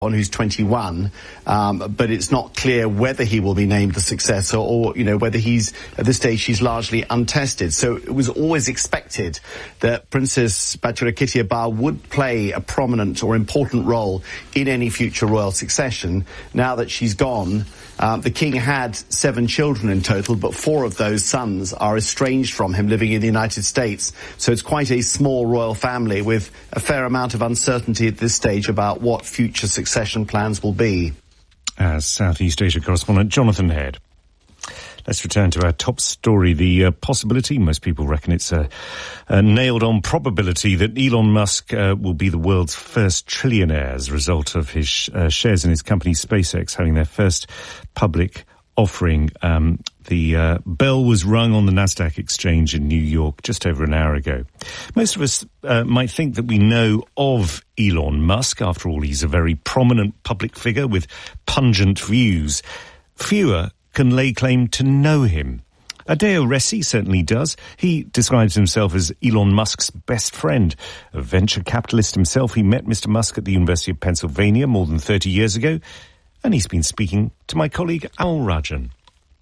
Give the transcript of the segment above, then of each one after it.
who's 21, but it's not clear whether he will be named the successor or, whether at this stage, he's largely untested. So it was always expected that Princess Baturekiti would play a prominent or important role in any future royal succession. Now that she's gone, the king had 7 children in total, but 4 of those sons are estranged from him, living in the United States. So it's quite a small royal family with a fair amount of uncertainty at this stage about what future succession plans will be. As Southeast Asia correspondent Jonathan Head. Let's return to our top story, the possibility, most people reckon it's a nailed-on probability, that Elon Musk will be the world's first trillionaire as a result of his shares in his company SpaceX having their first public offering. The bell was rung on the Nasdaq exchange in New York just over an hour ago. Most of us might think that we know of Elon Musk. After all, he's a very prominent public figure with pungent views. Fewer can lay claim to know him. Adeo Ressi certainly does. He describes himself as Elon Musk's best friend. A venture capitalist himself, he met Mr. Musk at the University of Pennsylvania more than 30 years ago, and he's been speaking to my colleague Al Rajan.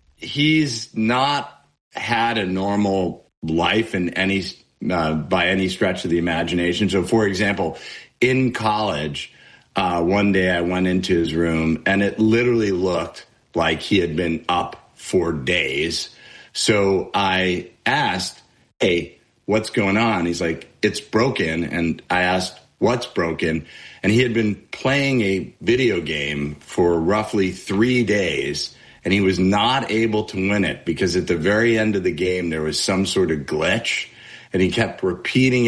He's not had a normal life in any by any stretch of the imagination. So, for example, in college, one day I went into his room, and it literally looked like he had been up for days. So I asked, hey, what's going on? He's like, it's broken. And I asked, what's broken? And he had been playing a video game for roughly 3 days, and he was not able to win it because at the very end of the game, there was some sort of glitch, and he kept repeating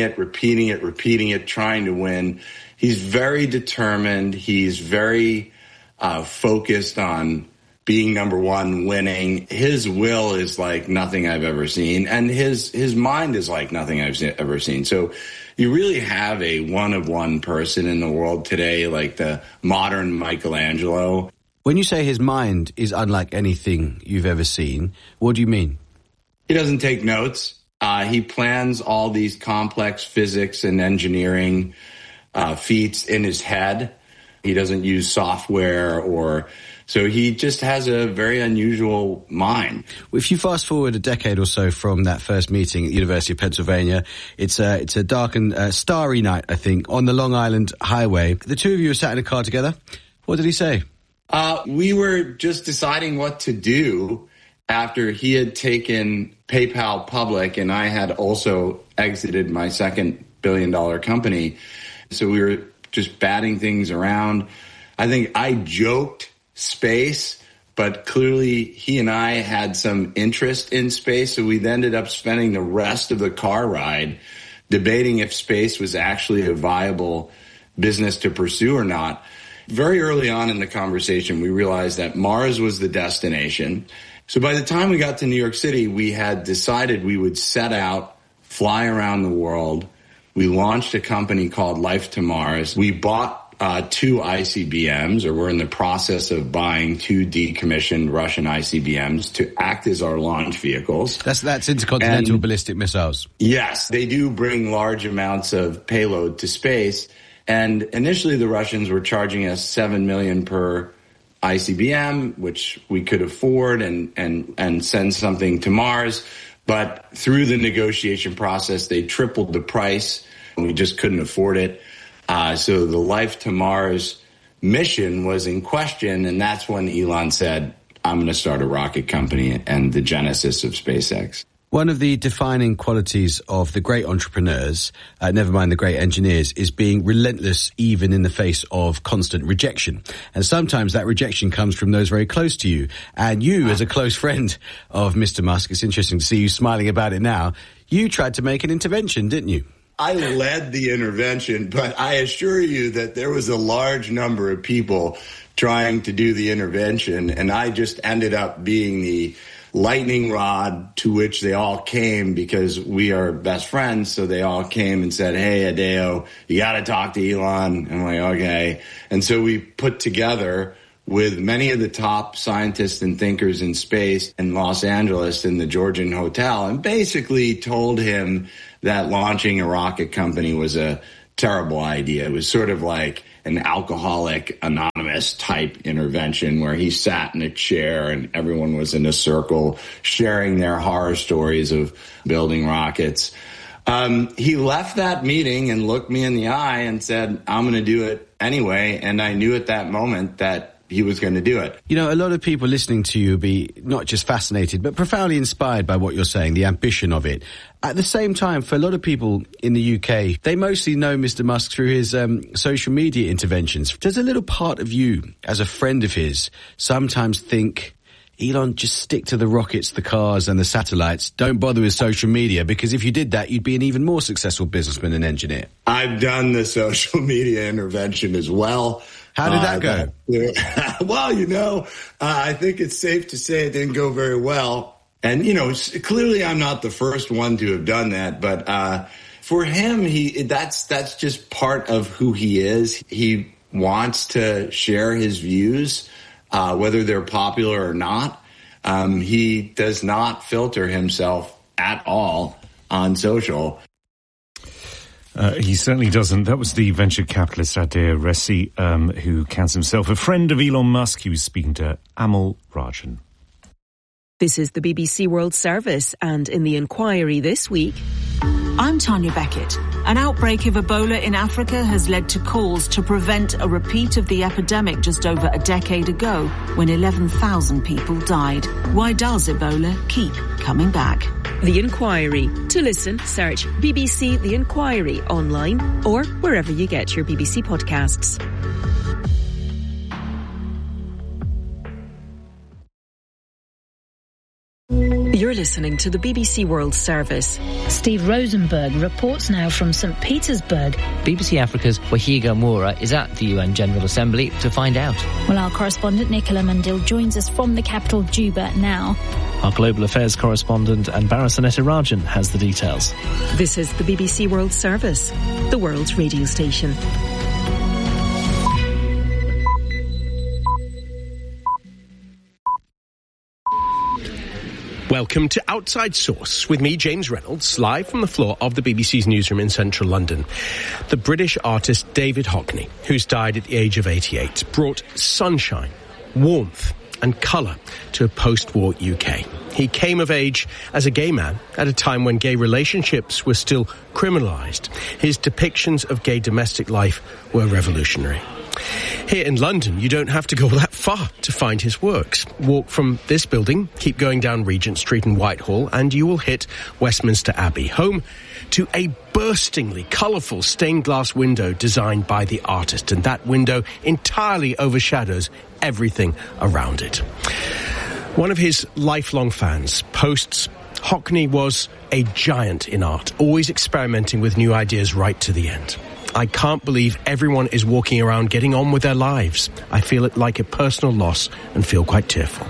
it, trying to win. He's very determined. He's very focused on being number one, winning. His will is like nothing I've ever seen, and his mind is like nothing I've ever seen. So you really have a one-of-one person in the world today, like the modern Michelangelo. When you say his mind is unlike anything you've ever seen, what do you mean? He doesn't take notes. He plans all these complex physics and engineering feats in his head. He doesn't use software so he just has a very unusual mind. If you fast forward a decade or so from that first meeting at the University of Pennsylvania, it's a dark and starry night, I think, on the Long Island Highway. The two of you are sat in a car together. What did he say? We were just deciding what to do after he had taken PayPal public and I had also exited my second billion-dollar company. So we were just batting things around. I think I joked space, but clearly he and I had some interest in space. So we ended up spending the rest of the car ride debating if space was actually a viable business to pursue or not. Very early on in the conversation, we realized that Mars was the destination. So by the time we got to New York City, we had decided we would set out, fly around the world. We launched a company called Life to Mars. We bought 2 ICBMs, or we're in the process of buying 2 decommissioned Russian ICBMs to act as our launch vehicles. That's intercontinental ballistic missiles. Yes, they do bring large amounts of payload to space. And initially the Russians were charging us $7 million per ICBM, which we could afford and send something to Mars. But through the negotiation process, they tripled the price, and we just couldn't afford it. So the Life to Mars mission was in question, and that's when Elon said, I'm going to start a rocket company, and the genesis of SpaceX. One of the defining qualities of the great entrepreneurs, never mind the great engineers, is being relentless even in the face of constant rejection. And sometimes that rejection comes from those very close to you. And you, as a close friend of Mr. Musk, it's interesting to see you smiling about it now, you tried to make an intervention, didn't you? I led the intervention, but I assure you that there was a large number of people trying to do the intervention, and I just ended up being the lightning rod to which they all came because we are best friends. So they all came and said, hey, Adeo, you got to talk to Elon. I'm like, okay. And so we put together with many of the top scientists and thinkers in space in Los Angeles in the Georgian Hotel and basically told him that launching a rocket company was a terrible idea. It was sort of like an Alcoholic Anonymous type intervention where he sat in a chair and everyone was in a circle sharing their horror stories of building rockets. He left that meeting and looked me in the eye and said, I'm going to do it anyway. And I knew at that moment that he was going to do it. You know, a lot of people listening to you be not just fascinated, but profoundly inspired by what you're saying, the ambition of it. At the same time, for a lot of people in the UK, they mostly know Mr. Musk through his social media interventions. Does a little part of you, as a friend of his, sometimes think, Elon, just stick to the rockets, the cars and the satellites. Don't bother with social media, because if you did that, you'd be an even more successful businessman and engineer. I've done the social media intervention as well. How did that go? Well, you know, I think it's safe to say it didn't go very well. And, you know, clearly I'm not the first one to have done that. But for him, that's just part of who he is. He wants to share his views, whether they're popular or not. He does not filter himself at all on social. He certainly doesn't. That was the venture capitalist Adair Ressi, who counts himself a friend of Elon Musk. He was speaking to Amal Rajan. This is the BBC World Service, and in the inquiry this week... I'm Tanya Beckett. An outbreak of Ebola in Africa has led to calls to prevent a repeat of the epidemic just over a decade ago, when 11,000 people died. Why does Ebola keep coming back? The Inquiry. To listen, search BBC The Inquiry online or wherever you get your BBC podcasts. You're listening to the BBC World Service. Steve Rosenberg reports now from St. Petersburg. BBC Africa's Wahiga Moura is at the UN General Assembly to find out. Well, our correspondent Nicola Mandil joins us from the capital, Juba, now. Our global affairs correspondent Anbara Rajan has the details. This is the BBC World Service, the world's radio station. Welcome to Outside Source with me, James Reynolds, live from the floor of the BBC's newsroom in central London. The British artist David Hockney, who's died at the age of 88, brought sunshine, warmth and colour to a post-war UK. He came of age as a gay man at a time when gay relationships were still criminalised. His depictions of gay domestic life were revolutionary. Here in London, you don't have to go that far to find his works. Walk from this building, keep going down Regent Street in Whitehall, and you will hit Westminster Abbey, home to a burstingly colourful stained glass window designed by the artist, and that window entirely overshadows everything around it. One of his lifelong fans posts, Hockney was a giant in art, always experimenting with new ideas right to the end. I can't believe everyone is walking around getting on with their lives. I feel it like a personal loss and feel quite tearful.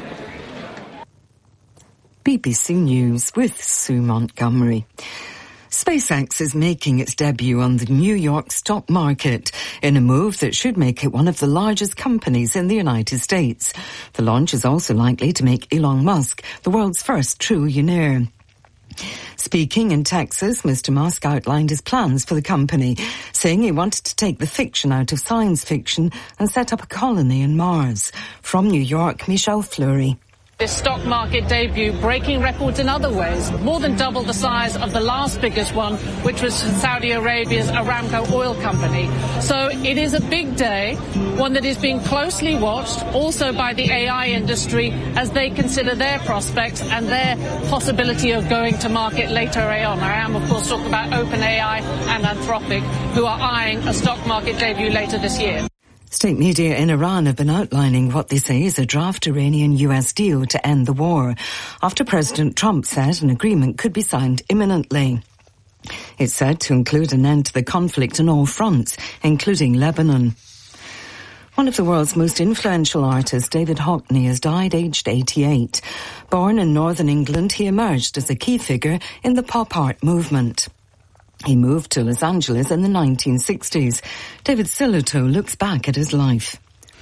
BBC News with Sue Montgomery. SpaceX is making its debut on the New York stock market in a move that should make it one of the largest companies in the United States. The launch is also likely to make Elon Musk the world's first trillionaire. Speaking in Texas, Mr. Musk outlined his plans for the company, saying he wanted to take the fiction out of science fiction and set up a colony on Mars. From New York, Michelle Fleury. This stock market debut breaking records in other ways, more than double the size of the last biggest one, which was Saudi Arabia's Aramco oil company. So it is a big day, one that is being closely watched also by the AI industry as they consider their prospects and their possibility of going to market later on. I am, of course, talking about OpenAI and Anthropic, who are eyeing a stock market debut later this year. State media in Iran have been outlining what they say is a draft Iranian-US deal to end the war, after President Trump said an agreement could be signed imminently. It's said to include an end to the conflict on all fronts, including Lebanon. One of the world's most influential artists, David Hockney, has died aged 88. Born in northern England, he emerged as a key figure in the pop art movement. He moved to Los Angeles in the 1960s. David Sillito looks back at his life.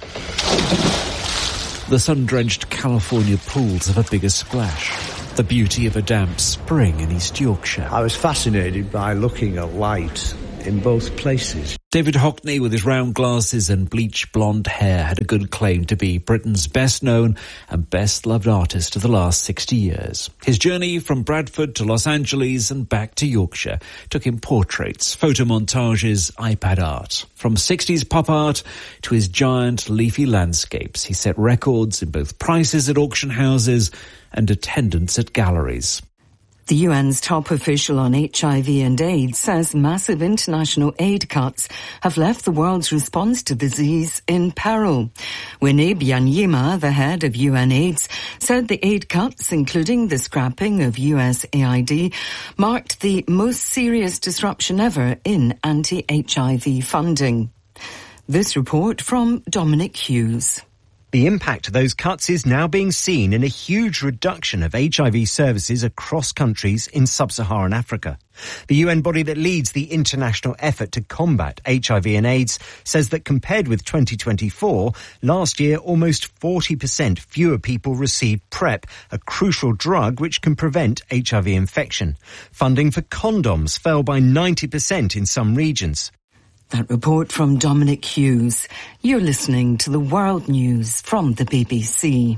The sun-drenched California pools have a bigger splash. The beauty of a damp spring in East Yorkshire. I was fascinated by looking at light in both places. David Hockney, with his round glasses and bleach blonde hair, had a good claim to be Britain's best known and best loved artist of the last 60 years. His journey from Bradford to Los Angeles and back to Yorkshire took him portraits, photomontages, iPad art. From 60s pop art to his giant leafy landscapes, he set records in both prices at auction houses and attendance at galleries. The UN's top official on HIV and AIDS says massive international aid cuts have left the world's response to the disease in peril. Winnie Byanyima, the head of UNAIDS, said the aid cuts, including the scrapping of USAID, marked the most serious disruption ever in anti-HIV funding. This report from Dominic Hughes. The impact of those cuts is now being seen in a huge reduction of HIV services across countries in sub-Saharan Africa. The UN body that leads the international effort to combat HIV and AIDS says that compared with 2024, last year almost 40% fewer people received PrEP, a crucial drug which can prevent HIV infection. Funding for condoms fell by 90% in some regions. That report from Dominic Hughes. You're listening to the World News from the BBC.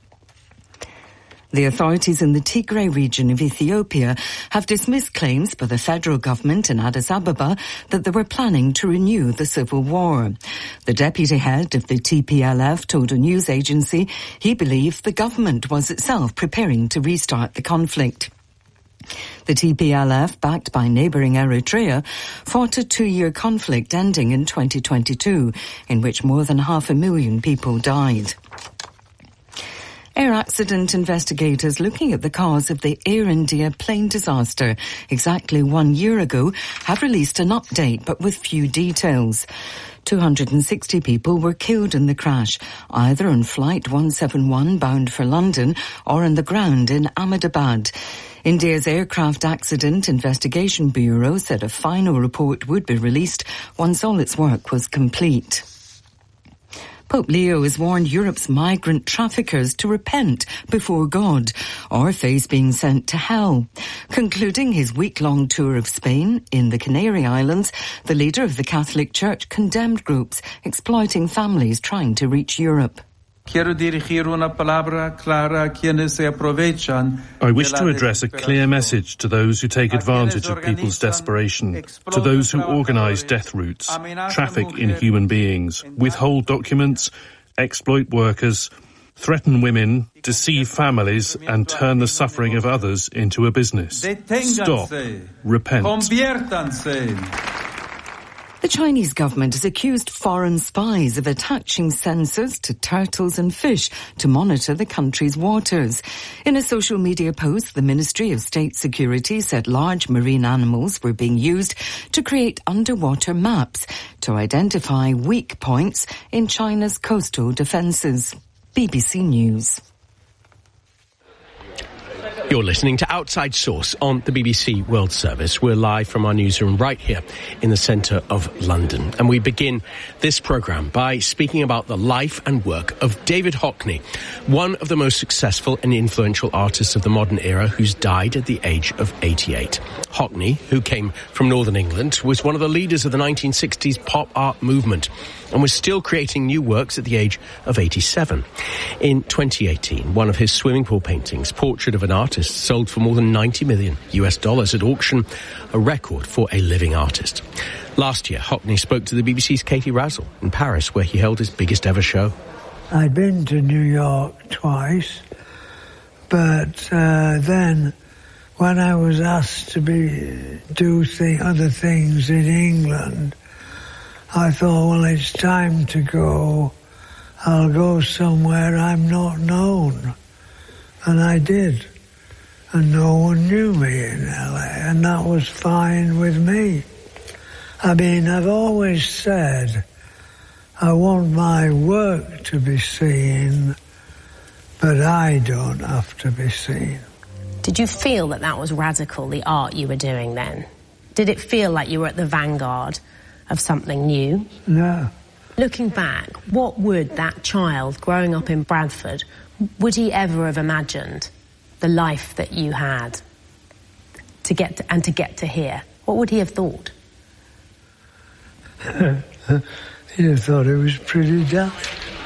The authorities in the Tigray region of Ethiopia have dismissed claims by the federal government in Addis Ababa that they were planning to renew the civil war. The deputy head of the TPLF told a news agency he believed the government was itself preparing to restart the conflict. The TPLF, backed by neighbouring Eritrea, fought a 2-year conflict ending in 2022, in which more than 500,000 people died. Air accident investigators looking at the cause of the Air India plane disaster exactly 1 year ago have released an update, but with few details. 260 people were killed in the crash, either on Flight 171 bound for London or on the ground in Ahmedabad. India's Aircraft Accident Investigation Bureau said a final report would be released once all its work was complete. Pope Leo has warned Europe's migrant traffickers to repent before God or face being sent to hell. Concluding his week-long tour of Spain in the Canary Islands, the leader of the Catholic Church condemned groups exploiting families trying to reach Europe. I wish to address a clear message to those who take advantage of people's desperation, to those who organize death routes, traffic in human beings, withhold documents, exploit workers, threaten women, deceive families, and turn the suffering of others into a business. Stop. Repent. The Chinese government has accused foreign spies of attaching sensors to turtles and fish to monitor the country's waters. In a social media post, the Ministry of State Security said large marine animals were being used to create underwater maps to identify weak points in China's coastal defences. BBC News. You're listening to Outside Source on the BBC World Service. We're live from our newsroom right here in the centre of London. And we begin this programme by speaking about the life and work of David Hockney, one of the most successful and influential artists of the modern era who's died at the age of 88. Hockney, who came from Northern England, was one of the leaders of the 1960s pop art movement and was still creating new works at the age of 87. In 2018, one of his swimming pool paintings, Portrait of an Artist, sold for more than $90 million at auction, a record for a living artist. Last year, Hockney spoke to the BBC's Katie Razzle in Paris, where he held his biggest ever show. I'd been to New York twice, but then when I was asked to do other things in England, I thought, well, it's time to go. I'll go somewhere I'm not known. And I did. And no one knew me in LA, and that was fine with me. I mean, I've always said I want my work to be seen, but I don't have to be seen. Did you feel that that was radical, the art you were doing then? Did it feel like you were at the vanguard of something new? No. Looking back, what would that child growing up in Bradford, would he ever have imagined the life that you had to get to here? What would he have thought? You thought it was pretty daft.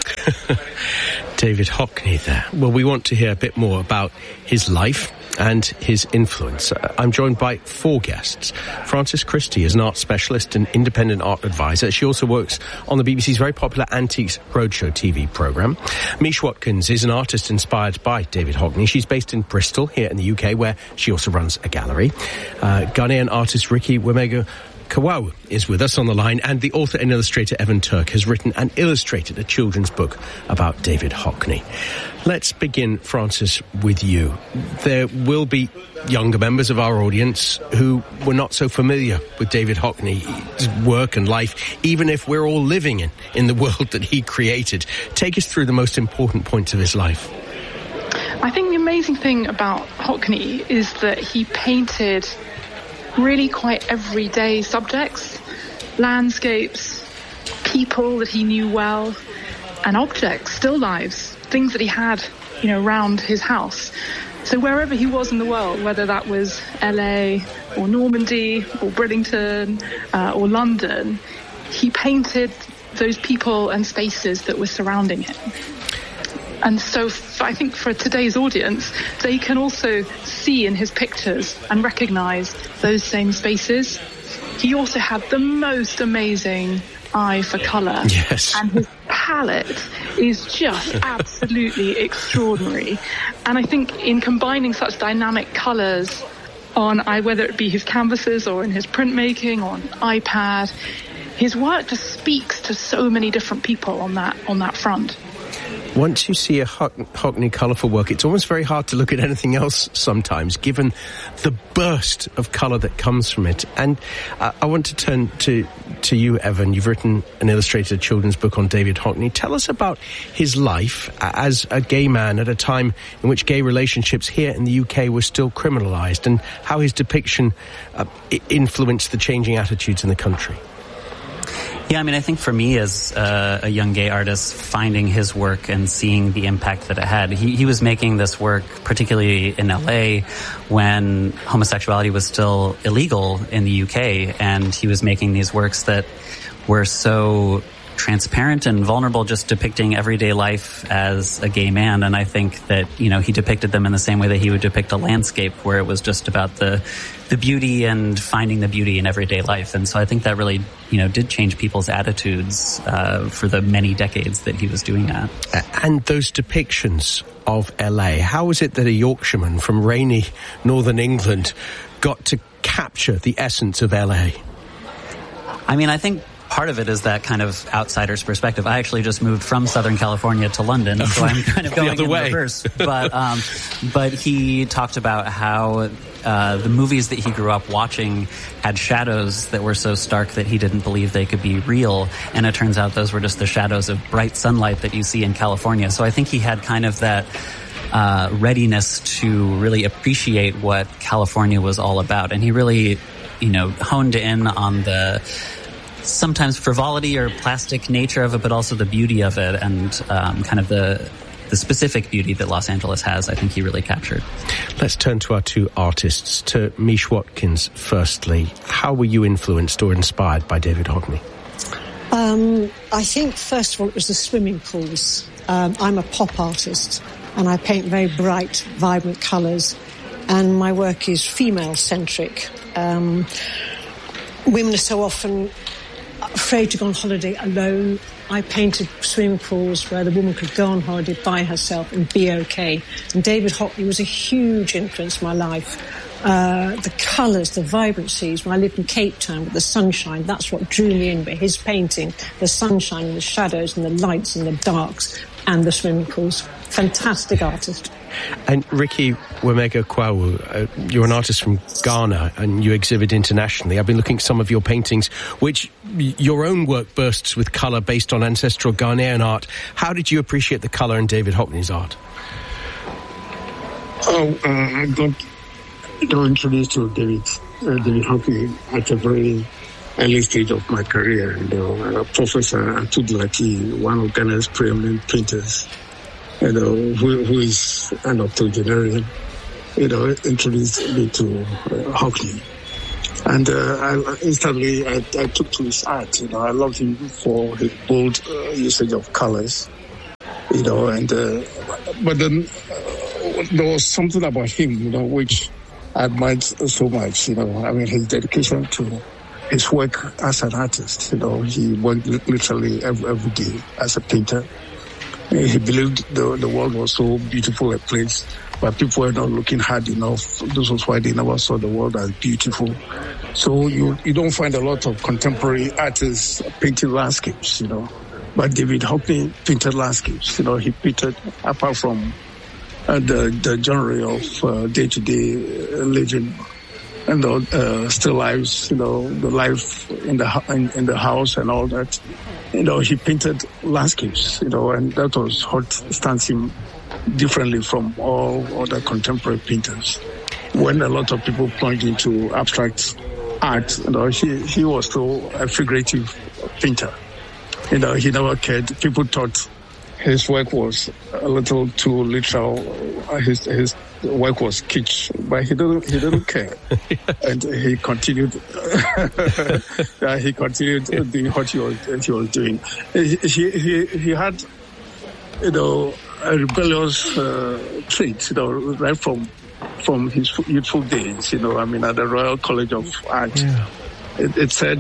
David Hockney there. Well, we want to hear a bit more about his life and his influence. I'm joined by 4 guests. Frances Christie is an art specialist and independent art advisor. She also works on the BBC's very popular Antiques Roadshow TV programme. Mish Watkins is an artist inspired by David Hockney. She's based in Bristol, here in the UK, where she also runs a gallery. Ghanaian artist Ricky Wemego Kawau is with us on the line, and the author and illustrator Evan Turk has written and illustrated a children's book about David Hockney. Let's begin, Frances, with you. There will be younger members of our audience who were not so familiar with David Hockney's work and life, even if we're all living in the world that he created. Take us through the most important points of his life. I think the amazing thing about Hockney is that he painted really quite everyday subjects, landscapes, people that he knew well, and objects, still lives, things that he had, around his house. So wherever he was in the world, whether that was LA or Normandy or Bridlington or London, he painted those people and spaces that were surrounding him. And so I think for today's audience, they can also see in his pictures and recognise those same spaces. He also had the most amazing eye for colour. Yes. And his palette is just absolutely extraordinary. And I think in combining such dynamic colours on whether it be his canvases or in his printmaking or on iPad, his work just speaks to so many different people on that front. Once you see a Hockney colourful work, it's almost very hard to look at anything else sometimes, given the burst of colour that comes from it. And I want to turn to you, Evan. You've written and illustrated a children's book on David Hockney. Tell us about his life as a gay man at a time in which gay relationships here in the UK were still criminalised, and how his depiction influenced the changing attitudes in the country. Yeah, I think for me as a young gay artist, finding his work and seeing the impact that it had, he was making this work particularly in LA when homosexuality was still illegal in the UK, and he was making these works that were so transparent and vulnerable, just depicting everyday life as a gay man. And I think that, he depicted them in the same way that he would depict a landscape, where it was just about the beauty and finding the beauty in everyday life. And so I think that really, did change people's attitudes for the many decades that he was doing that. And those depictions of LA, how was it that a Yorkshireman from rainy northern England got to capture the essence of LA? I think part of it is that kind of outsider's perspective. I actually just moved from Southern California to London, so I'm kind of going in reverse. But he talked about how the movies that he grew up watching had shadows that were so stark that he didn't believe they could be real. And it turns out those were just the shadows of bright sunlight that you see in California. So I think he had kind of that readiness to really appreciate what California was all about. And he really, honed in on the sometimes frivolity or plastic nature of it, but also the beauty of it, and kind of the specific beauty that Los Angeles has. I think he really captured. Let's turn to our 2 artists. To Mish Watkins, firstly. How were you influenced or inspired by David Hockney? I think, first of all, it was the swimming pools. I'm a pop artist, and I paint very bright, vibrant colours, and my work is female-centric. Women are so often afraid to go on holiday alone. I painted swimming pools where the woman could go on holiday by herself and be okay. And David Hockney was a huge influence in my life. The colours, the vibrancies. When I lived in Cape Town with the sunshine, that's what drew me in. But his painting, the sunshine and the shadows and the lights and the darks and the swimming pools. Fantastic artist. And Ricky Wemego Kawau, you're an artist from Ghana and you exhibit internationally. I've been looking at some of your paintings, which your own work bursts with colour based on ancestral Ghanaian art. How did you appreciate the colour in David Hockney's art? I got introduced to David Hockney at a very early stage of my career. And Professor Atudlaki, one of Ghana's preeminent painters, who is an octogenarian, introduced me to Hockney. And instantly I took to his art. I loved him for his bold usage of colors. And but then there was something about him, which I admired so much. His dedication to his work as an artist. He worked literally every day as a painter. He believed the world was so beautiful a place, but people were not looking hard enough. This was why they never saw the world as beautiful. So you don't find a lot of contemporary artists painting landscapes, But David Hockney painted landscapes. He painted, apart from the genre of day-to-day living and the still lives, the life in the house and all that. He painted landscapes, and that was what stands him differently from all other contemporary painters. When a lot of people plunged into abstract art, he was still a figurative painter. He never cared. People thought his work was a little too literal. His work was kitsch, but he didn't care, and he continued. He continued doing what he was doing. He had, a rebellious trait, right from his youthful days. At the Royal College of Art, it said,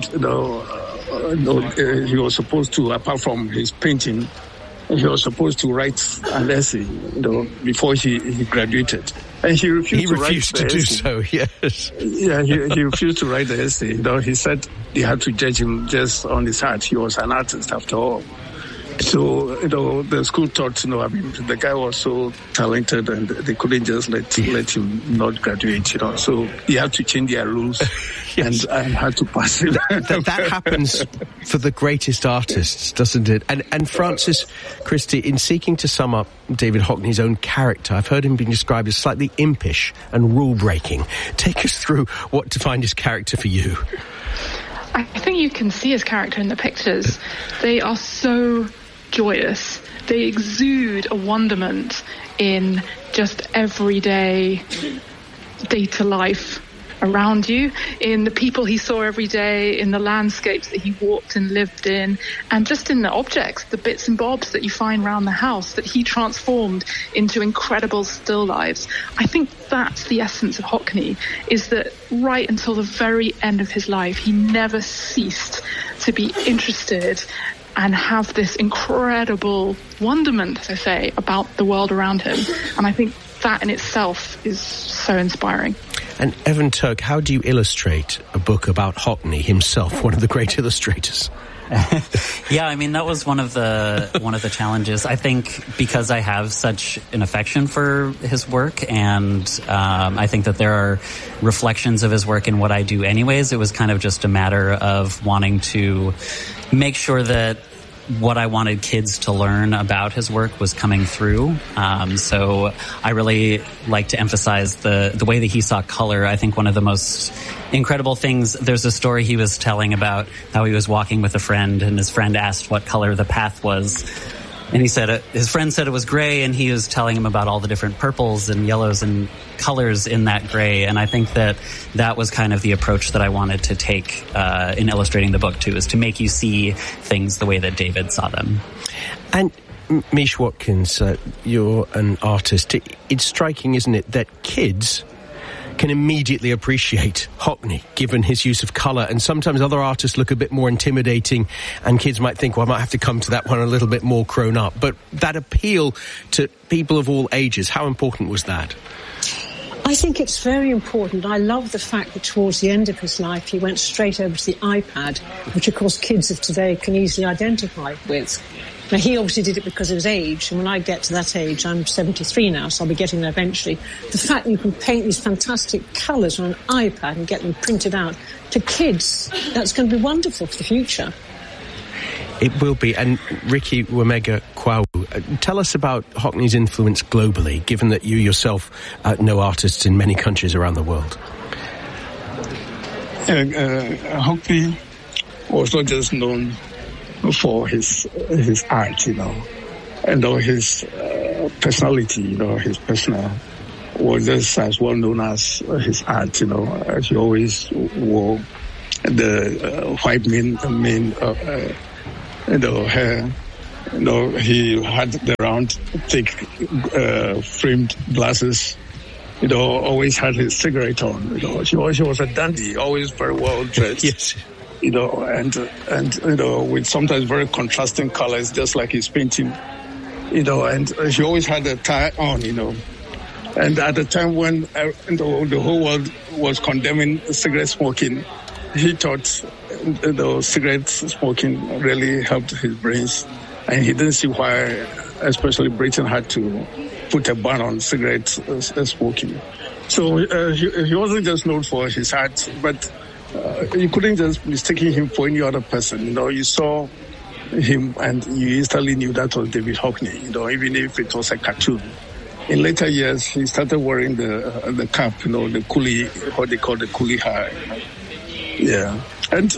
he was supposed to, apart from his painting, he was supposed to write an essay, before he graduated. And he refused to do so, yes. Yeah, he refused to write the essay. He said they had to judge him just on his art. He was an artist after all. So, the school thought, the guy was so talented and they couldn't just let him not graduate, So you have to change their rules. Yes. And had to pass it. that happens for the greatest artists, doesn't it? And Francis Christie, in seeking to sum up David Hockney's own character, I've heard him being described as slightly impish and rule-breaking. Take us through what defined his character for you. I think you can see his character in the pictures. They are so joyous. They exude a wonderment in just everyday data life around you, in the people he saw every day, in the landscapes that he walked and lived in, and just in the objects, the bits and bobs that you find around the house that he transformed into incredible still lives. I think that's the essence of Hockney, is that right until the very end of his life, he never ceased to be interested and have this incredible wonderment, as I say, about the world around him. And I think that in itself is so inspiring. And Evan Turk, how do you illustrate a book about Hockney himself, one of the great illustrators? Yeah, that was one of the challenges. I think because I have such an affection for his work, and I think that there are reflections of his work in what I do anyways, it was kind of just a matter of wanting to make sure that what I wanted kids to learn about his work was coming through. So I really like to emphasize the way that he saw color. I think one of the most incredible things, there's a story he was telling about how he was walking with a friend, and his friend asked what color the path was. And he said, his friend said it was gray, and he was telling him about all the different purples and yellows and colors in that gray. And I think that was kind of the approach that I wanted to take in illustrating the book too, is to make you see things the way that David saw them. And Mish Watkins, you're an artist. It's striking, isn't it, that kids can immediately appreciate Hockney, given his use of colour, and sometimes other artists look a bit more intimidating, and kids might think, well, I might have to come to that one a little bit more grown up. But that appeal to people of all ages, how important was that? I think it's very important. I love the fact that towards the end of his life, he went straight over to the iPad, which, of course, kids of today can easily identify with. Now, he obviously did it because of his age, and when I get to that age, I'm 73 now, so I'll be getting there eventually. The fact that you can paint these fantastic colours on an iPad and get them printed out to kids, that's going to be wonderful for the future. It will be. And Ricky Wamega Kwawu, tell us about Hockney's influence globally, given that you yourself know artists in many countries around the world. Hockney was not just known for his art, and his personality, his personal was just as well known as his art. He always wore the white mane hair. He had the round, thick, framed glasses. Always had his cigarette on. He was a dandy, always very well dressed. Yes. And with sometimes very contrasting colors, just like his painting. And he always had a tie on. And at the time when the whole world was condemning cigarette smoking, he thought cigarette smoking really helped his brains, and he didn't see why, especially Britain, had to put a ban on cigarette smoking. So he wasn't just known for his art, but you couldn't just mistake him for any other person. You saw him and you instantly knew that was David Hockney, even if it was a cartoon. In later years, he started wearing the cap, the coolie, what they call the coolie hat. Yeah. And,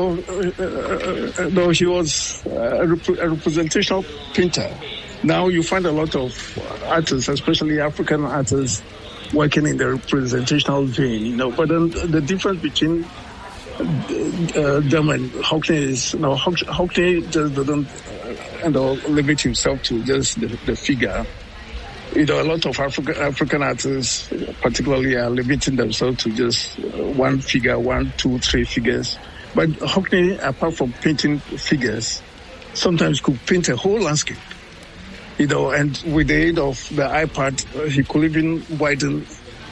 he was a representational painter. Now you find a lot of artists, especially African artists, working in the representational vein, but then the difference between them and Hockney is, Hockney just doesn't limit himself to just the figure. A lot of African artists, particularly, are limiting themselves to just one figure, 1, 2, 3 figures. But Hockney, apart from painting figures, sometimes could paint a whole landscape. And with the aid of the iPad, he could even widen,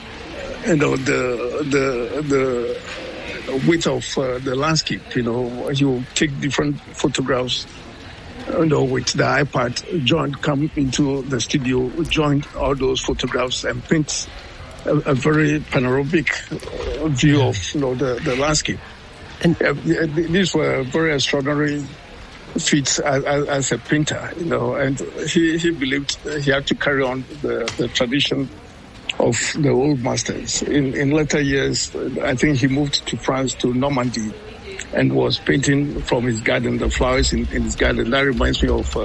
the width of the landscape. He will take different photographs. With the iPad, come into the studio, join all those photographs and paint a very panoramic view of the landscape. And these were very extraordinary feats as a painter, and he believed he had to carry on the tradition of the old masters. In later years, I think he moved to France, to Normandy, and was painting from his garden, the flowers in his garden. That reminds me of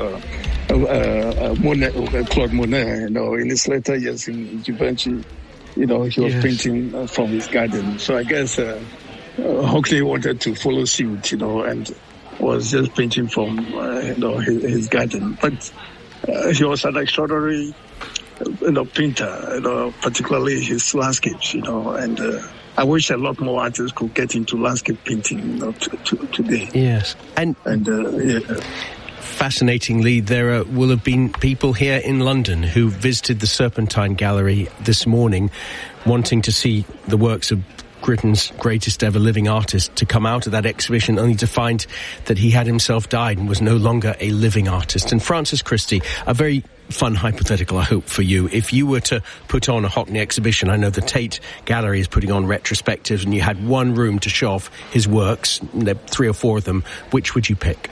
Monet, Claude Monet. In his later years in Givenchy, he was painting from his garden. So I guess Hockney wanted to follow suit, and was just painting from his garden. But he was an extraordinary painter, particularly his landscapes, and I wish a lot more artists could get into landscape painting today. Yes. And fascinatingly, there will have been people here in London who visited the Serpentine Gallery this morning wanting to see the works of Britain's greatest ever living artist, to come out of that exhibition only to find that he had himself died and was no longer a living artist. And Francis Christie, a very fun hypothetical, I hope, for you. If you were to put on a Hockney exhibition, I know the Tate Gallery is putting on retrospectives, and you had one room to show off his works, 3 or 4 of them, which would you pick?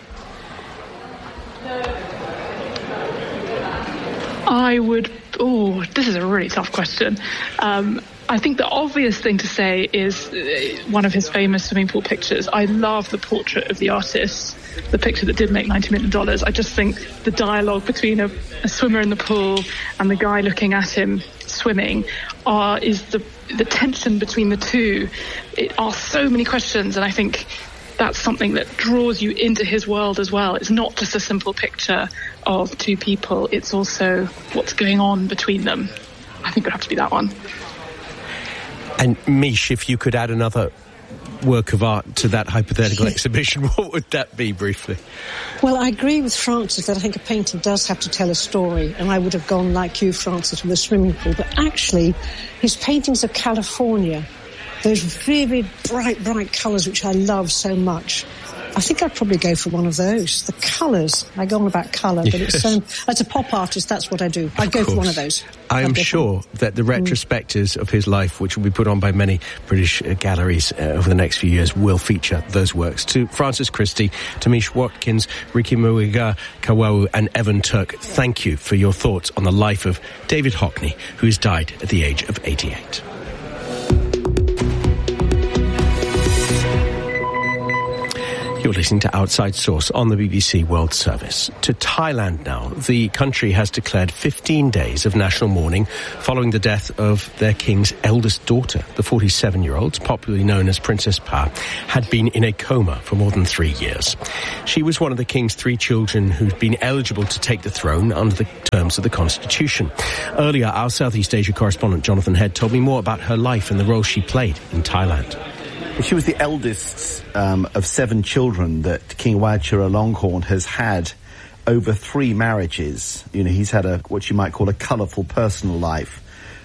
This is a really tough question. I think the obvious thing to say is one of his famous swimming pool pictures. I love the portrait of the artist, the picture that did make $90 million. I just think the dialogue between a swimmer in the pool and the guy looking at him swimming is the tension between the two. It asks so many questions, and I think that's something that draws you into his world as well. It's not just a simple picture of 2 people. It's also what's going on between them. I think it would have to be that one. And Mish, if you could add another work of art to that hypothetical exhibition, what would that be, briefly? Well, I agree with Francis that I think a painting does have to tell a story, and I would have gone like you, Francis, with a swimming pool. But actually, his paintings of California, those really bright colours, which I love so much, I think I'd probably go for one of those. The colours. I go on about colour, but it's as a pop artist, that's what I do. I'd go for one of those. I am sure that the retrospectives of his life, which will be put on by many British galleries over the next few years, will feature those works. To Francis Christie, Tamish Watkins, Ricky Muiga Kawawu and Evan Turk, thank you for your thoughts on the life of David Hockney, who has died at the age of 88. You're You're listening to Outside Source on the BBC World Service. To Thailand now. The country has declared 15 days of national mourning following the death of their king's eldest daughter. The 47-year-old, popularly known as Princess Pa, had been in a coma for more than 3 years. She was one of the king's 3 children who'd been eligible to take the throne under the terms of the Constitution. Earlier, our Southeast Asia correspondent Jonathan Head told me more about her life and the role she played in Thailand. She was the eldest of 7 children that King Vajiralongkorn has had over 3 marriages. You know, he's had what you might call a colourful personal life.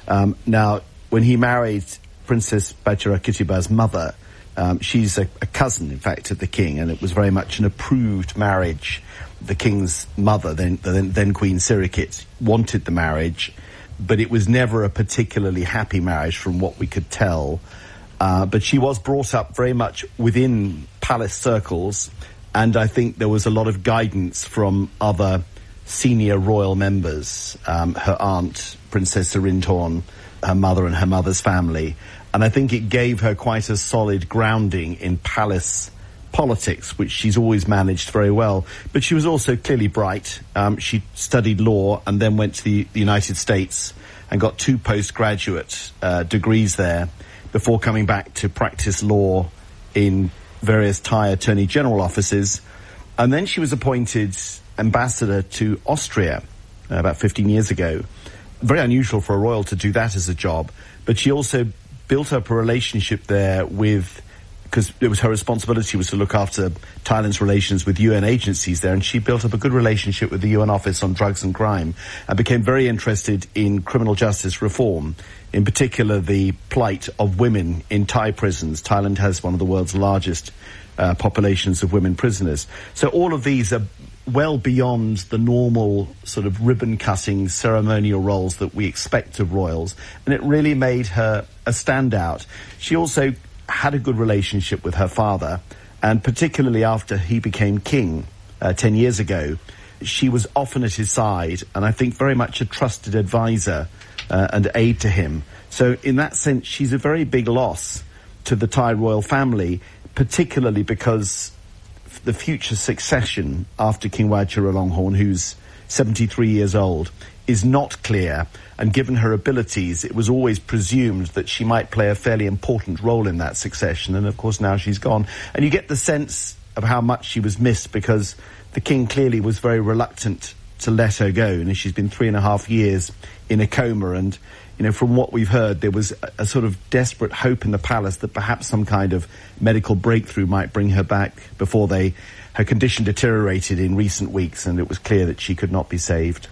Now, when he married Princess Bajarakitiba's mother, she's a cousin, in fact, of the king, and it was very much an approved marriage. The king's mother, then Queen Sirikit, wanted the marriage, but it was never a particularly happy marriage from what we could tell. But she was brought up very much within palace circles, and I think there was a lot of guidance from other senior royal members, her aunt, Princess Serinthorn, her mother and her mother's family. And I think it gave her quite a solid grounding in palace politics, which she's always managed very well. But she was also clearly bright. She studied law and then went to the United States and got 2 postgraduate degrees there, before coming back to practice law in various Thai Attorney General offices. And then she was appointed ambassador to Austria about 15 years ago. Very unusual for a royal to do that as a job. But she also built up a relationship there with, because it was her responsibility was to look after Thailand's relations with UN agencies there, and she built up a good relationship with the UN Office on Drugs and Crime and became very interested in criminal justice reform, in particular the plight of women in Thai prisons. Thailand has one of the world's largest populations of women prisoners. So all of these are well beyond the normal sort of ribbon-cutting ceremonial roles that we expect of royals, and it really made her a standout. She also had a good relationship with her father, and particularly after he became king 10 years ago, she was often at his side, and I think very much a trusted advisor and aide to him. So in that sense, she's a very big loss to the Thai royal family, particularly because the future succession after King Vajiralongkorn, who's 73 years old, is not clear, and given her abilities, it was always presumed that she might play a fairly important role in that succession, and of course now she's gone. And you get the sense of how much she was missed, because the king clearly was very reluctant to let her go, and she's been 3.5 years in a coma, and you know, from what we've heard, there was a sort of desperate hope in the palace that perhaps some kind of medical breakthrough might bring her back before her condition deteriorated in recent weeks, and it was clear that she could not be saved.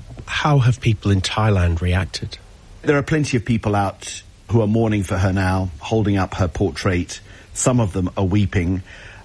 How have people in Thailand reacted? There are plenty of people out who are mourning for her now, holding up her portrait. Some of them are weeping.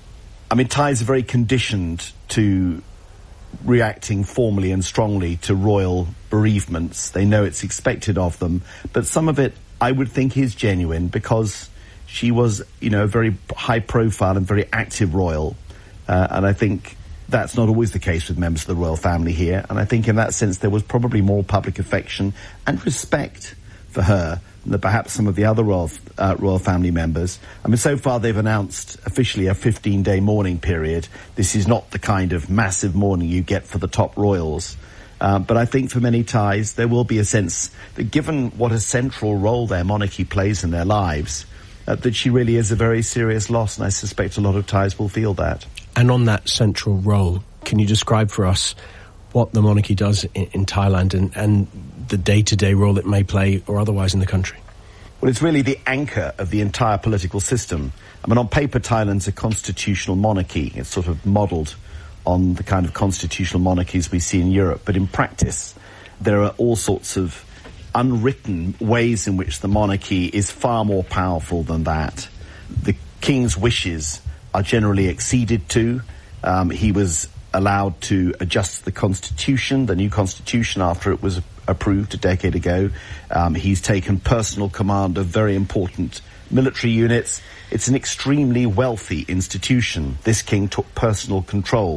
I mean, Thais are very conditioned to reacting formally and strongly to royal bereavements. They know it's expected of them, but some of it I would think is genuine, because she was, you know, a very high profile and very active royal, and I think that's not always the case with members of the royal family here, and I think in that sense there was probably more public affection and respect for her than perhaps some of the other royal family members. I mean, so far they've announced officially a 15-day mourning period. This is not the kind of massive mourning you get for the top royals. But I think for many Thais, there will be a sense that given what a central role their monarchy plays in their lives, that she really is a very serious loss, and I suspect a lot of Thais will feel that. And on that central role, can you describe for us what the monarchy does in Thailand and the day-to-day role it may play or otherwise in the country? Well, it's really the anchor of the entire political system. I mean, on paper, Thailand's a constitutional monarchy. It's sort of modelled on the kind of constitutional monarchies we see in Europe. But in practice, there are all sorts of unwritten ways in which the monarchy is far more powerful than that. The king's wishes are generally acceded to. He was allowed to adjust the constitution, the new constitution, after it was approved a decade ago. He's taken personal command of very important military units. It's an extremely wealthy institution. This king took personal control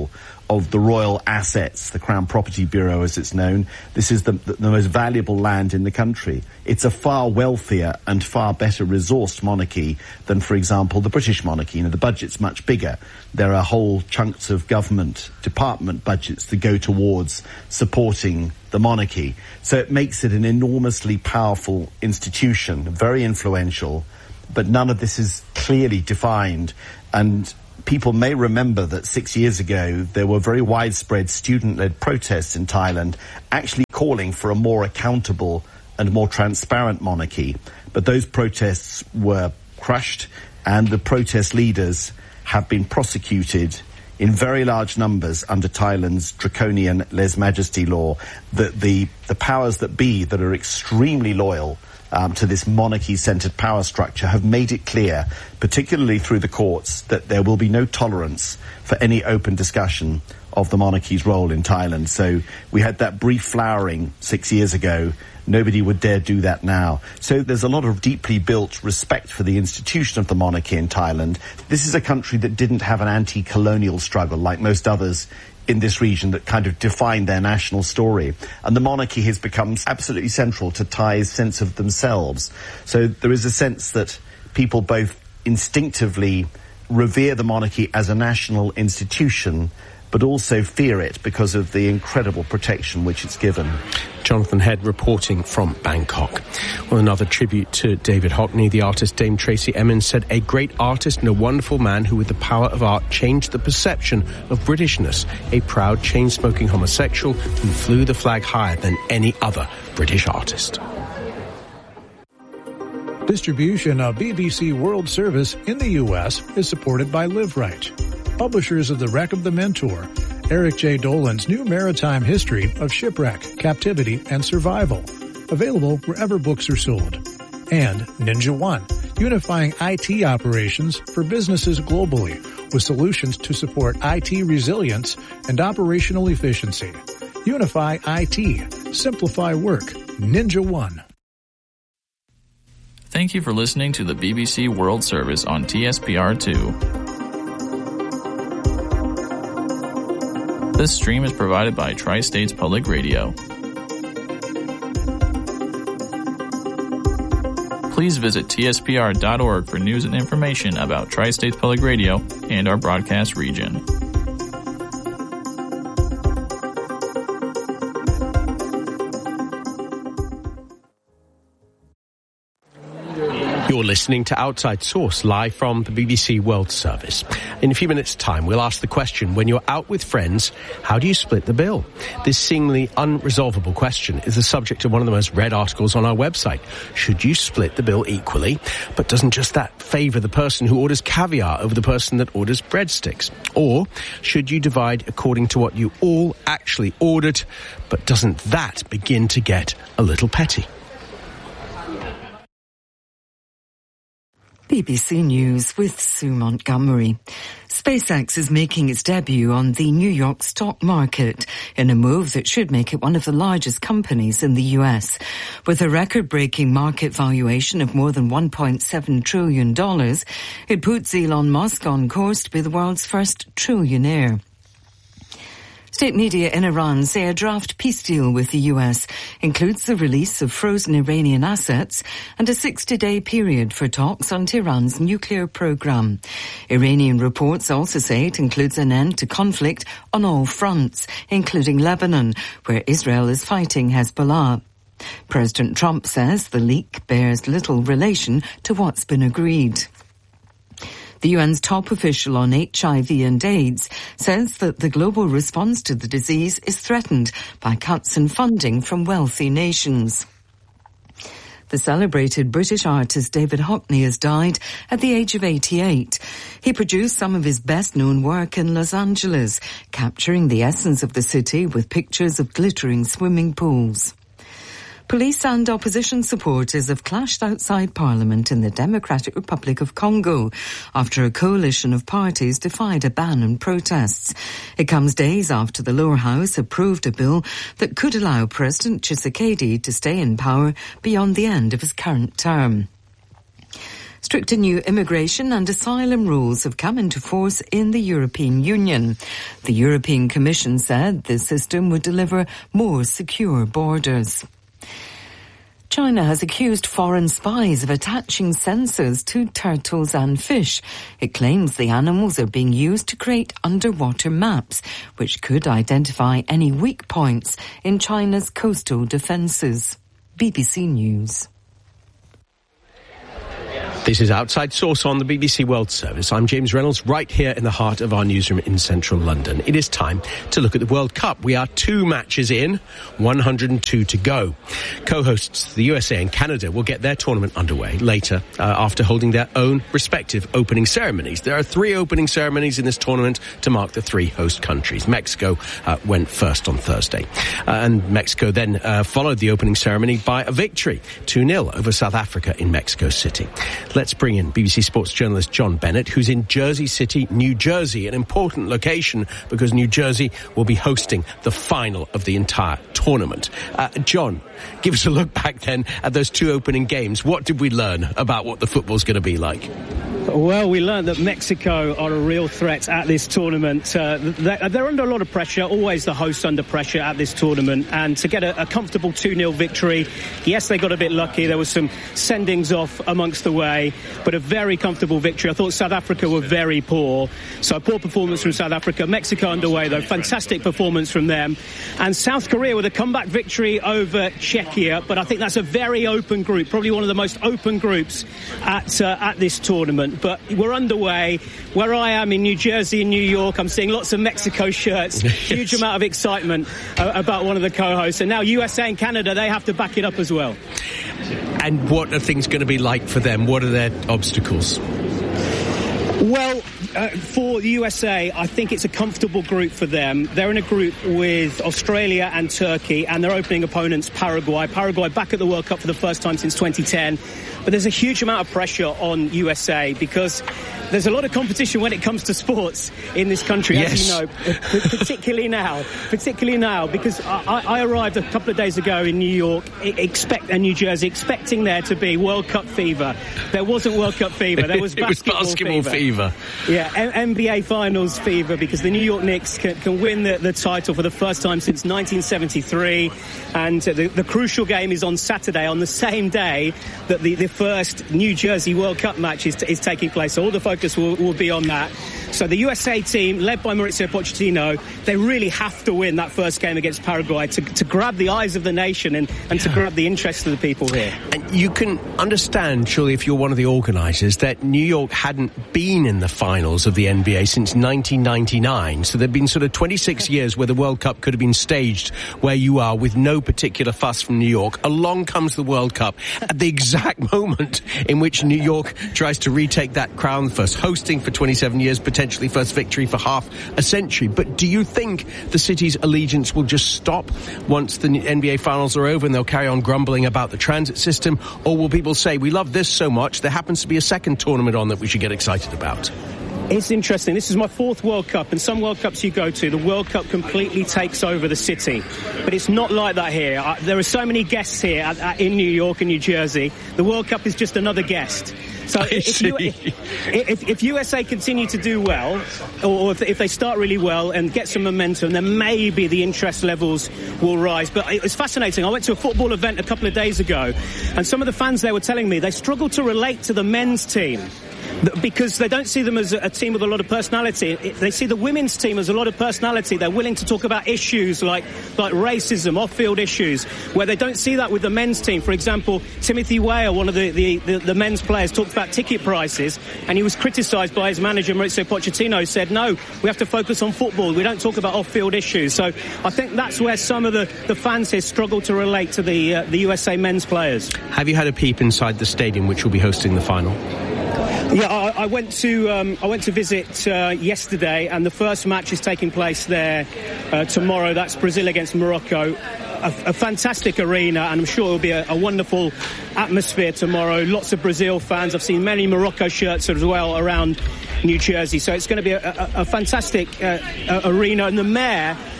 of the royal assets, the Crown Property Bureau as it's known. This is the most valuable land in the country. It's a far wealthier and far better resourced monarchy than, for example, the British monarchy. The budget's much bigger. There are whole chunks of government department budgets that go towards supporting the monarchy. So it makes it an enormously powerful institution, very influential, but none of this is clearly defined. And people may remember that 6 years ago there were very widespread student-led protests in Thailand actually calling for a more accountable and more transparent monarchy. But those protests were crushed, and the protest leaders have been prosecuted in very large numbers under Thailand's draconian lèse-majesté law. That the powers that be, that are extremely loyal to this monarchy-centred power structure, have made it clear, particularly through the courts, that there will be no tolerance for any open discussion of the monarchy's role in Thailand. So we had that brief flowering 6 years ago. Nobody would dare do that now. So there's a lot of deeply built respect for the institution of the monarchy in Thailand. This is a country that didn't have an anti-colonial struggle like most others in this region that kind of defined their national story. And the monarchy has become absolutely central to Thais' sense of themselves. So there is a sense that people both instinctively revere the monarchy as a national institution, but also fear it because of the incredible protection which it's given. Jonathan Head reporting from Bangkok. Well, another tribute to David Hockney, the artist Dame Tracy Emmons said, "A great artist and a wonderful man who with the power of art changed the perception of Britishness, a proud chain-smoking homosexual who flew the flag higher than any other British artist." Distribution of BBC World Service in the U.S. is supported by Live Right, publishers of The Wreck of the Mentor, Eric J. Dolan's new maritime history of shipwreck, captivity, and survival, available wherever books are sold. And Ninja One, unifying IT operations for businesses globally with solutions to support IT resilience and operational efficiency. Unify IT. Simplify work. Ninja One. Thank you for listening to the BBC World Service on TSPR2. This stream is provided by Tri-States Public Radio. Please visit tspr.org for news and information about Tri-States Public Radio and our broadcast region. You're listening to Outside Source, live from the BBC World Service. In a few minutes' time, we'll ask the question, when you're out with friends, how do you split the bill? This seemingly unresolvable question is the subject of one of the most read articles on our website. Should you split the bill equally? But doesn't just that favour the person who orders caviar over the person that orders breadsticks? Or should you divide according to what you all actually ordered? But doesn't that begin to get a little petty? BBC News with Sue Montgomery. SpaceX is making its debut on the New York stock market in a move that should make it one of the largest companies in the US. With a record-breaking market valuation of more than $1.7 trillion, it puts Elon Musk on course to be the world's first trillionaire. State media in Iran say a draft peace deal with the US includes the release of frozen Iranian assets and a 60-day period for talks on Tehran's nuclear program. Iranian reports also say it includes an end to conflict on all fronts, including Lebanon, where Israel is fighting Hezbollah. President Trump says the leak bears little relation to what's been agreed. The UN's top official on HIV and AIDS says that the global response to the disease is threatened by cuts in funding from wealthy nations. The celebrated British artist David Hockney has died at the age of 88. He produced some of his best-known work in Los Angeles, capturing the essence of the city with pictures of glittering swimming pools. Police and opposition supporters have clashed outside Parliament in the Democratic Republic of Congo after a coalition of parties defied a ban on protests. It comes days after the lower house approved a bill that could allow President Tshisekedi to stay in power beyond the end of his current term. Stricter new immigration and asylum rules have come into force in the European Union. The European Commission said the system would deliver more secure borders. China has accused foreign spies of attaching sensors to turtles and fish. It claims the animals are being used to create underwater maps, which could identify any weak points in China's coastal defences. BBC News. This is Outside Source on the BBC World Service. I'm James Reynolds, right here in the heart of our newsroom in central London. It is time to look at the World Cup. We are 2 matches in, 102 to go. Co-hosts, the USA and Canada, will get their tournament underway later after holding their own respective opening ceremonies. There are 3 opening ceremonies in this tournament to mark the 3 host countries. Mexico went first on Thursday. And Mexico then followed the opening ceremony by a victory, 2-0 over South Africa in Mexico City. Let's bring in BBC Sports journalist John Bennett, who's in Jersey City, New Jersey, an important location because New Jersey will be hosting the final of the entire tournament. John, give us a look back then at those 2 opening games. What did we learn about what the football's going to be like? Well, we learned that Mexico are a real threat at this tournament. They're under a lot of pressure, always the hosts under pressure at this tournament. And to get a comfortable 2-0 victory, yes, they got a bit lucky. There was some sendings off amongst the way, but a very comfortable victory. I thought South Africa were very poor. So poor performance from South Africa. Mexico underway, though. Fantastic performance from them. And South Korea with a comeback victory over Czechia. But I think that's a very open group, probably one of the most open groups at this tournament. But we're underway. Where I am in New Jersey and New York, I'm seeing lots of Mexico shirts, huge amount of excitement about one of the co-hosts. And now USA and Canada, they have to back it up as well. And what are things going to be like for them? What are their obstacles? Well, for the USA, I think it's a comfortable group for them. They're in a group with Australia and Turkey, and their opening opponents, Paraguay. Paraguay back at the World Cup for the first time since 2010. But there's a huge amount of pressure on USA because there's a lot of competition when it comes to sports in this country, as you know, particularly now, because I arrived a couple of days ago in New York, and New Jersey, expecting there to be World Cup fever. There wasn't World Cup fever. There was basketball fever. Yeah, NBA Finals fever, because the New York Knicks can win the title for the first time since 1973, and the crucial game is on Saturday, on the same day that the first New Jersey World Cup match is taking place. So all the focus will be on that. So the USA team, led by Mauricio Pochettino, they really have to win that first game against Paraguay to grab the eyes of the nation and to grab the interest of the people here. And you can understand, surely, if you're one of the organisers, that New York hadn't been in the finals of the NBA since 1999. So there'd been sort of 26 years where the World Cup could have been staged where you are with no particular fuss from New York. Along comes the World Cup at the exact moment in which New York tries to retake that crown, first hosting for 27 years, potentially first victory for half a century. But do you think the city's allegiance will just stop once the NBA finals are over and they'll carry on grumbling about the transit system? Or will people say, we love this so much, there happens to be a second tournament on that we should get excited about? It's interesting. This is my 4th World Cup, and some World Cups you go to, the World Cup completely takes over the city. But it's not like that here. There are so many guests here in New York and New Jersey. The World Cup is just another guest. So if USA continue to do well, or if they start really well and get some momentum, then maybe the interest levels will rise. But it's fascinating. I went to a football event a couple of days ago, and some of the fans there were telling me they struggle to relate to the men's team, because they don't see them as a team with a lot of personality. They see the women's team as a lot of personality. They're willing to talk about issues like racism, off-field issues, where they don't see that with the men's team. For example, Timothy Weah, one of the men's players, talked about ticket prices, and he was criticised by his manager, Mauricio Pochettino, said, no, we have to focus on football. We don't talk about off-field issues. So I think that's where some of the fans here struggle to relate to the USA men's players. Have you had a peep inside the stadium which will be hosting the final? Yeah, I went to visit yesterday, and the first match is taking place there tomorrow. That's Brazil against Morocco. A fantastic arena, and I'm sure it'll be a wonderful atmosphere tomorrow. Lots of Brazil fans. I've seen many Morocco shirts as well around New Jersey. So it's going to be a fantastic arena. And the mayor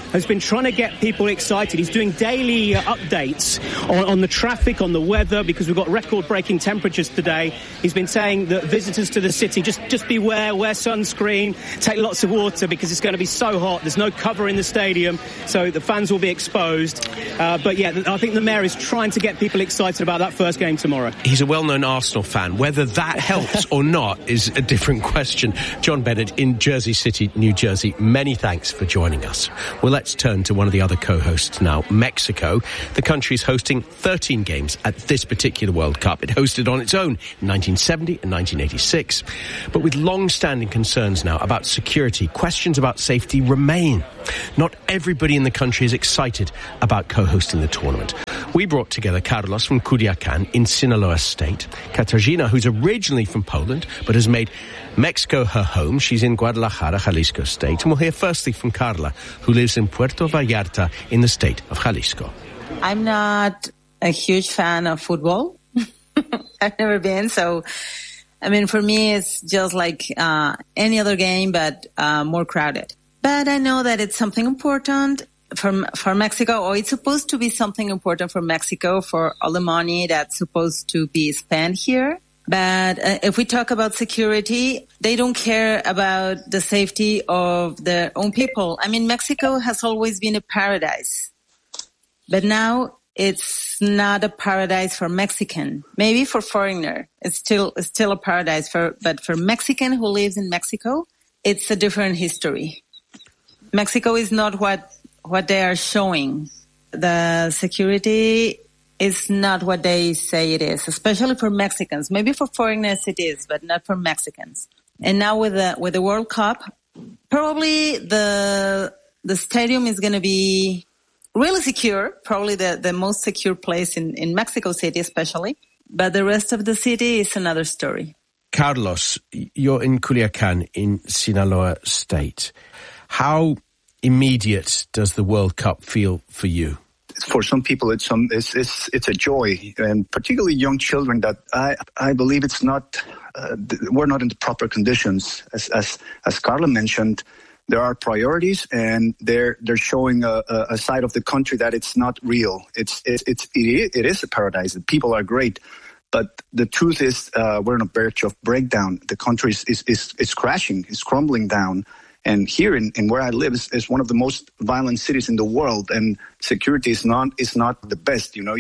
has been trying to get people excited. He's doing daily updates on the traffic, on the weather, because we've got record-breaking temperatures today. He's been saying that visitors to the city, just beware, wear sunscreen, take lots of water, because it's going to be so hot. There's no cover in the stadium, so the fans will be exposed. But yeah, I think the mayor is trying to get people excited about that first game tomorrow. He's a well-known Arsenal fan. Whether that helps or not is a different question. John Bennett in Jersey City, New Jersey, many thanks for joining us. Well, let's turn to one of the other co-hosts now, Mexico. The country is hosting 13 games at this particular World Cup. It hosted on its own in 1970 and 1986. But with long-standing concerns now about security, questions about safety remain. Not everybody in the country is excited about co-hosting the tournament. We brought together Carlos from Culiacan in Sinaloa State, Katarzyna, who's originally from Poland but has made Mexico her home. She's in Guadalajara, Jalisco State. And we'll hear firstly from Carla, who lives in Puerto Vallarta in the state of Jalisco. I'm not a huge fan of football. I've never been, so I mean, for me, it's just like any other game, but more crowded. But I know that it's something important for Mexico, or it's supposed to be something important for Mexico for all the money that's supposed to be spent here. But if we talk about security, they don't care about the safety of their own people. I mean, Mexico has always been a paradise, but now it's not a paradise for Mexican. Maybe for foreigner, it's still a paradise. But for Mexican who lives in Mexico, it's a different history. Mexico is not what they are showing. The security is not what they say it is, especially for Mexicans. Maybe for foreigners it is, but not for Mexicans. And now with the World Cup, probably the stadium is going to be really secure, probably the most secure place in Mexico City especially. But the rest of the city is another story. Carlos, you're in Culiacan in Sinaloa State. How immediate does the World Cup feel for you? For some people, it's a joy, and particularly young children. That I believe it's not. We're not in the proper conditions, as Carla mentioned. There are priorities, and they're showing a side of the country that it's not real. It is a paradise. The people are great, but the truth is we're on a verge of breakdown. The country is crashing, is crumbling down. And here in where I live is one of the most violent cities in the world, and security is not the best. You know,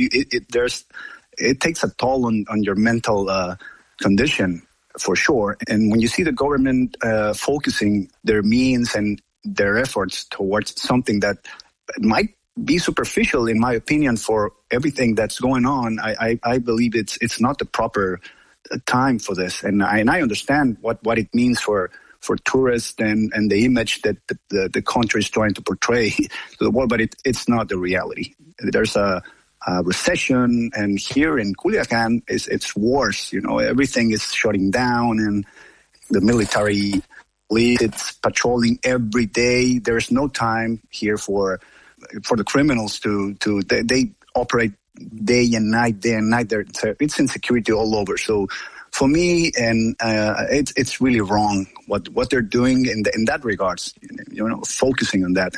it takes a toll on your mental condition for sure. And when you see the government focusing their means and their efforts towards something that might be superficial, in my opinion, for everything that's going on, I believe it's not the proper time for this. And I understand what it means for tourists and the image that the country is trying to portray to the world, but it's not the reality. There's a recession, and here in Culiacan, it's worse. You know, everything is shutting down, and the military it's patrolling every day. There's no time here for the criminals they operate day and night. It's insecurity all over. So for me, and it's really wrong what they're doing in that regards. You know, focusing on that,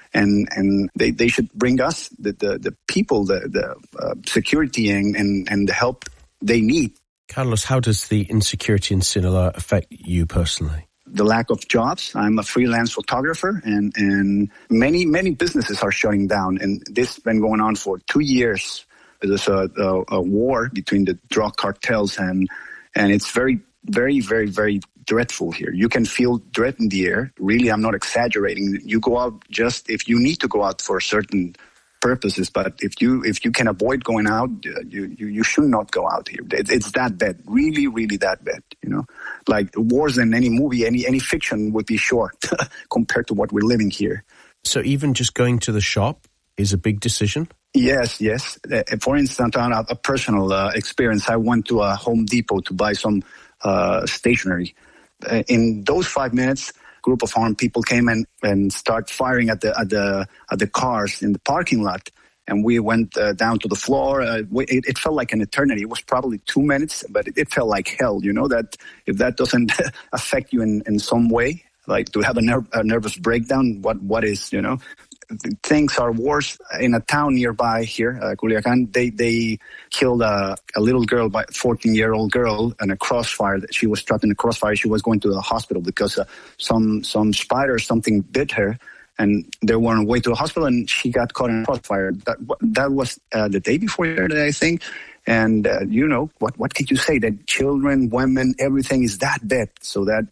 and they should bring us the people the security and the help they need. Carlos, how does the insecurity in Sinaloa affect you personally? The lack of jobs. I'm a freelance photographer, and many businesses are shutting down, and this has been going on for 2 years. There's a war between the drug cartels, and it's very, very, very, very dreadful here. You can feel dread in the air. Really, I'm not exaggerating. You go out just if you need to go out for certain purposes, but if you can avoid going out, you should not go out here. It's that bad, really, really that bad. You know, like wars in any movie, any fiction would be short compared to what we're living here. So even just going to the shop is a big decision? Yes. For instance, on a personal experience, I went to a Home Depot to buy some stationery. In those 5 minutes, a group of armed people came in and started firing at the cars in the parking lot. And we went down to the floor. It felt like an eternity. It was probably 2 minutes, but it felt like hell. You know, that if that doesn't affect you in some way, like to have a nervous breakdown, what is, you know? things are worse in a town nearby here, Culiacan. They killed a little girl, 14-year-old girl, in a crossfire. She was trapped in a crossfire. She was going to the hospital because some spider or something bit her, and they were on the way to the hospital, and she got caught in a crossfire. That was the day before yesterday, I think. And what can you say? That children, women, everything is that bad. So that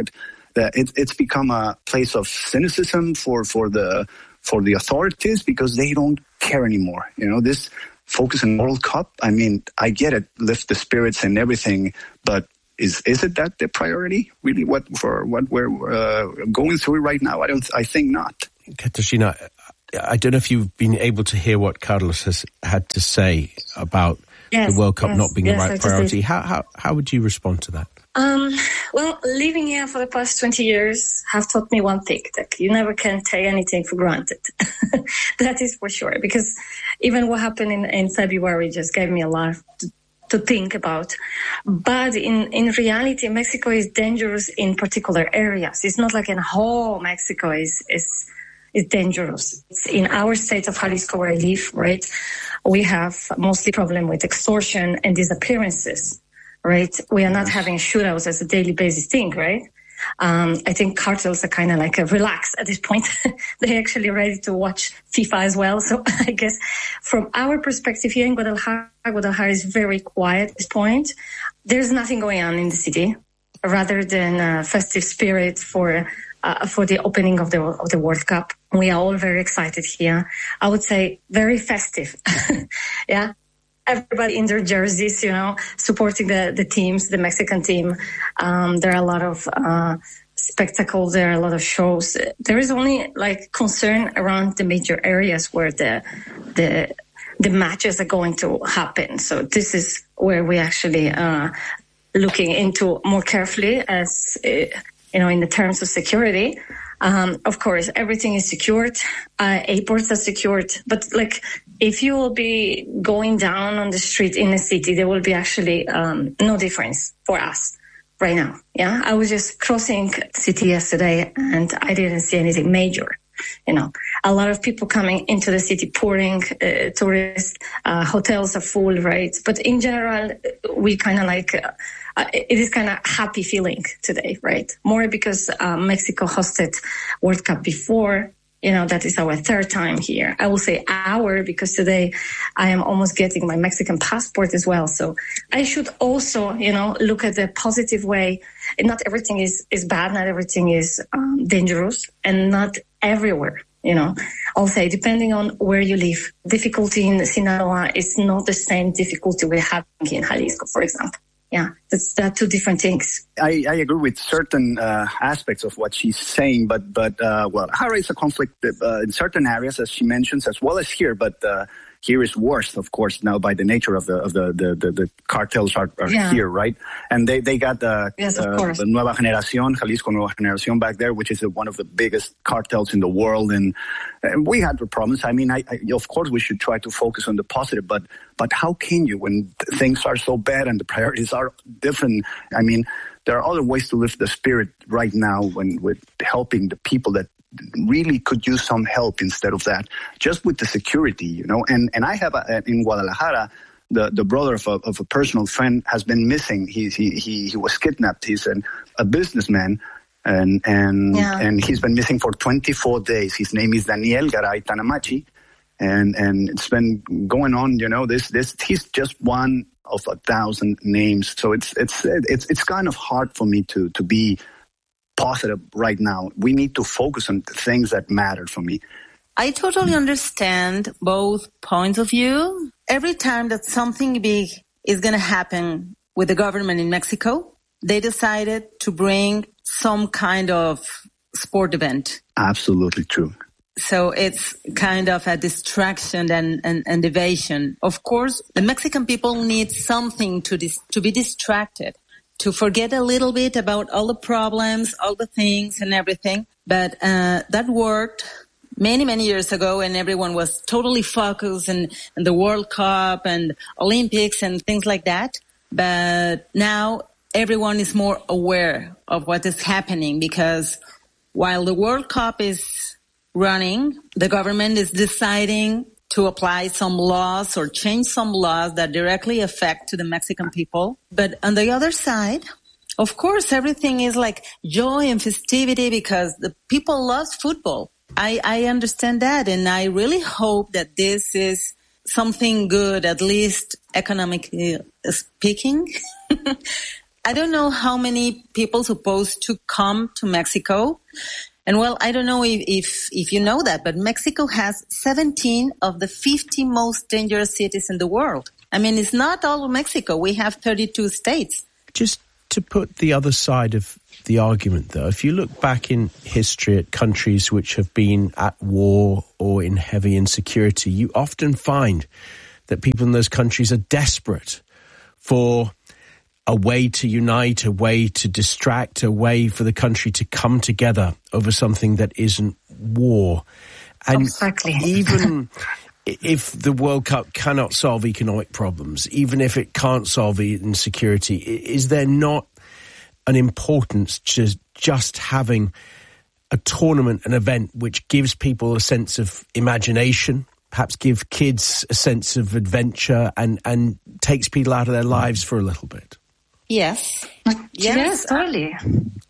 it's become a place of cynicism for the authorities, because they don't care anymore. This focus on World Cup. I mean, I get it, lift the spirits and everything, but is it that the priority really? What we're going through right now? I think not. Katarzyna, I don't know if you've been able to hear what Carlos has had to say about the World Cup not being the right priority. How would you respond to that? Well, living here for the past 20 years have taught me one thing, that you never can take anything for granted. That is for sure, because even what happened in February just gave me a lot to think about. But in reality, Mexico is dangerous in particular areas. It's not like in whole Mexico is dangerous. It's in our state of Jalisco, where I live, right? We have mostly problem with extortion and disappearances. Right, we are not having shootouts as a daily basis thing, right? I think cartels are kind of like relaxed at this point. They're actually ready to watch FIFA as well. So I guess from our perspective here in Guadalajara is very quiet at this point. There's nothing going on in the city, rather than festive spirit for the opening of the World Cup. We are all very excited here. I would say very festive. Yeah. Everybody in their jerseys, supporting the teams, the Mexican team. There are a lot of spectacles. There are a lot of shows. There is only concern around the major areas where the matches are going to happen. So this is where we actually looking into more carefully, as in the terms of security. Of course, everything is secured. Airports are secured. But if you will be going down on the street in the city, there will be actually no difference for us right now. Yeah, I was just crossing the city yesterday, and I didn't see anything major. A lot of people coming into the city, pouring tourists. Hotels are full, right? But in general, we kind of it is kind of happy feeling today, right? More because Mexico hosted World Cup before. That is our third time here. I will say because today I am almost getting my Mexican passport as well. So I should also, look at the positive way. Not everything is bad. Not everything is dangerous, and not everywhere. I'll say, depending on where you live, difficulty in Sinaloa is not the same difficulty we're having in Jalisco, for example. Yeah, that's two different things. I agree with certain aspects of what she's saying, but Guadalajara is a conflict in certain areas, as she mentions, as well as here. But here is worse, of course, now by the nature of the cartels are here, right? And they got the Nueva Generación, Jalisco Nueva Generación back there, which is one of the biggest cartels in the world. And we had the problems. I mean, of course, we should try to focus on the positive, but how can you when things are so bad and the priorities are different? I mean, there are other ways to lift the spirit right now with helping the people that really could use some help instead of that, just with the security, And I have in Guadalajara, the brother of a personal friend has been missing. He was kidnapped. He's a businessman, and he's been missing for 24 days. His name is Daniel Garay Tanamachi, and it's been going on. He's just one of 1,000 names. So it's kind of hard for me to be positive right now. We need to focus on the things that matter for me. I totally understand both points of view. Every time that something big is going to happen with the government in Mexico, they decided to bring some kind of sport event. Absolutely true. So it's kind of a distraction and evasion. Of course, the Mexican people need something to be distracted, to forget a little bit about all the problems, all the things and everything. But that worked many, many years ago, and everyone was totally focused on the World Cup and Olympics and things like that. But now everyone is more aware of what is happening, because while the World Cup is running. The government is deciding to apply some laws or change some laws that directly affect to the Mexican people. But on the other side, of course, everything is like joy and festivity because the people love football. I understand that, and I really hope that this is something good, at least economically speaking. I don't know how many people supposed to come to Mexico. And well, I don't know if you know that, but Mexico has 17 of the 50 most dangerous cities in the world. I mean, it's not all of Mexico. We have 32 states. Just to put the other side of the argument, though, if you look back in history at countries which have been at war or in heavy insecurity, you often find that people in those countries are desperate for a way to unite, a way to distract, a way for the country to come together over something that isn't war. And exactly. Even if the World Cup cannot solve economic problems, even if it can't solve insecurity, is there not an importance to just having a tournament, an event which gives people a sense of imagination, perhaps give kids a sense of adventure and takes people out of their lives for a little bit? Yes. Yes, totally.